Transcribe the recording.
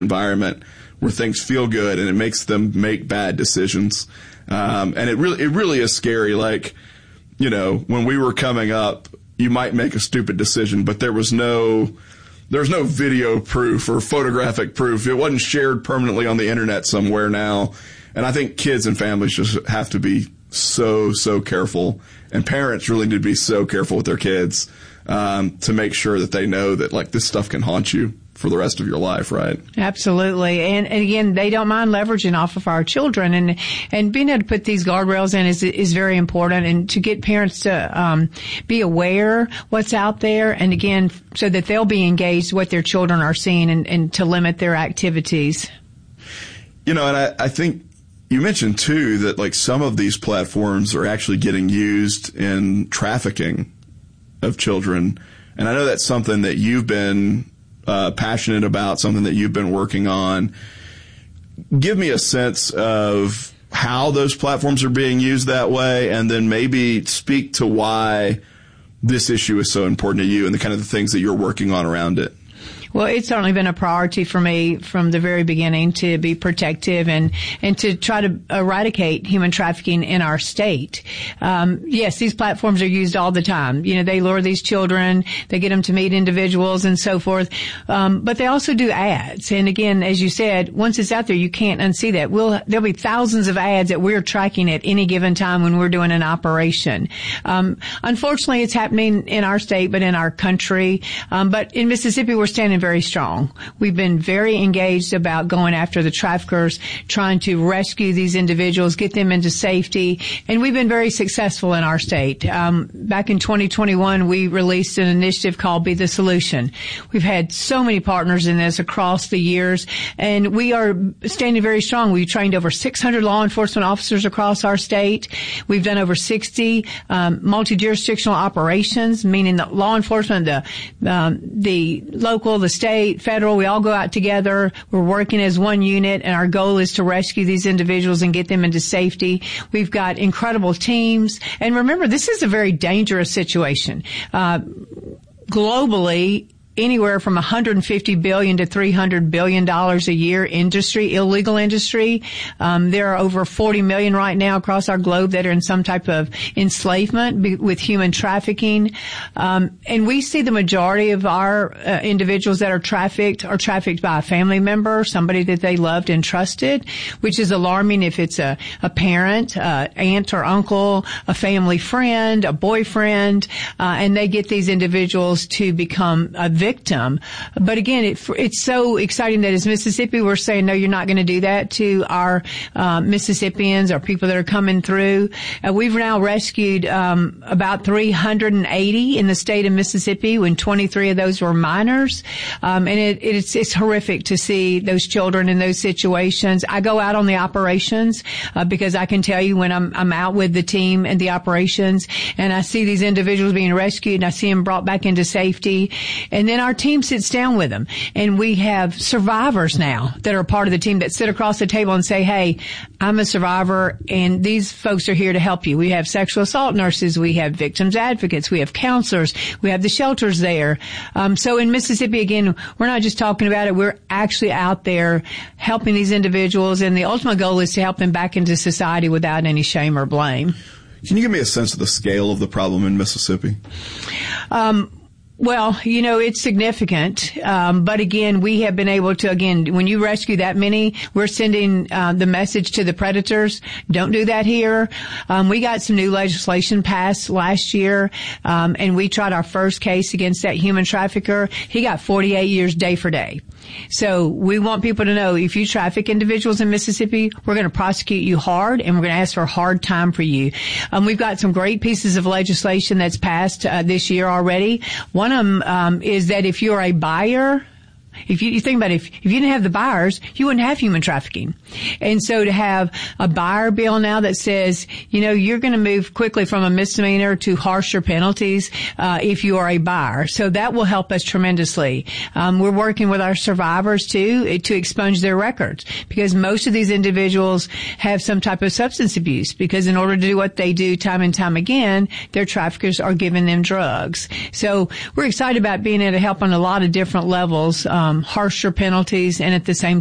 environment where things feel good and it makes them make bad decisions. And it really is scary. Like, when we were coming up, you might make a stupid decision, but there's no video proof or photographic proof. It wasn't shared permanently on the internet somewhere now. And I think kids and families just have to be so careful, and parents really need to be so careful with their kids, to make sure that they know that, like, this stuff can haunt you for the rest of your life, right? Absolutely. And again, they don't mind leveraging off of our children, and being able to put these guardrails in is very important, and to get parents to be aware what's out there, and again, so that they'll be engaged what their children are seeing, and to limit their activities. And I think you mentioned too that, like, some of these platforms are actually getting used in trafficking of children, and I know that's something that you've been passionate about, something that you've been working on. Give me a sense of how those platforms are being used that way, and then maybe speak to why this issue is so important to you and the kind of the things that you're working on around it. Well, it's certainly been a priority for me from the very beginning to be protective and to try to eradicate human trafficking in our state. Yes, these platforms are used all the time. They lure these children, they get them to meet individuals and so forth. But they also do ads. And again, as you said, once it's out there, you can't unsee that. There'll be thousands of ads that we're tracking at any given time when we're doing an operation. Unfortunately, it's happening in our state, but in our country. But in Mississippi, we're standing very strong. We've been very engaged about going after the traffickers, trying to rescue these individuals, get them into safety, and we've been very successful in our state. Back in 2021, we released an initiative called Be the Solution. We've had so many partners in this across the years, and we are standing very strong. We've trained over 600 law enforcement officers across our state. We've done over 60 multi-jurisdictional operations, meaning the law enforcement, the local, the state, federal, we all go out together. We're working as one unit, and our goal is to rescue these individuals and get them into safety. We've got incredible teams. And remember, this is a very dangerous situation. Globally, anywhere from $150 billion to $300 billion a year illegal industry. There are over 40 million right now across our globe that are in some type of enslavement with human trafficking. And we see the majority of our individuals that are trafficked by a family member, somebody that they loved and trusted, which is alarming if it's a parent, aunt or uncle, a family friend, a boyfriend, and they get these individuals to become a victim. But again, it's so exciting that as Mississippi, we're saying, no, you're not going to do that to our Mississippians or people that are coming through. We've now rescued about 380 in the state of Mississippi, when 23 of those were minors. And it's horrific to see those children in those situations. I go out on the operations because I can tell you when I'm out with the team and the operations, and I see these individuals being rescued, and I see them brought back into safety. And then our team sits down with them, and we have survivors now that are part of the team that sit across the table and say, hey, I'm a survivor, and these folks are here to help you. We have sexual assault nurses, we have victims advocates, we have counselors, we have the shelters there. So in Mississippi, again, we're not just talking about it, we're actually out there helping these individuals, and the ultimate goal is to help them back into society without any shame or blame. Can you give me a sense of the scale of the problem in Mississippi? Well, it's significant. But again, we have been able to, when you rescue that many, we're sending the message to the predators. Don't do that here. We got some new legislation passed last year, and we tried our first case against that human trafficker. He got 48 years day for day. So we want people to know, if you traffic individuals in Mississippi, we're going to prosecute you hard, and we're going to ask for a hard time for you. We've got some great pieces of legislation that's passed this year already. One of them is that if you're a buyer, if you think about it, if you didn't have the buyers, you wouldn't have human trafficking. And so to have a buyer bill now that says, you're going to move quickly from a misdemeanor to harsher penalties if you are a buyer. So that will help us tremendously. We're working with our survivors too to expunge their records, because most of these individuals have some type of substance abuse, because in order to do what they do time and time again, their traffickers are giving them drugs. So we're excited about being able to help on a lot of different levels harsher penalties, and at the same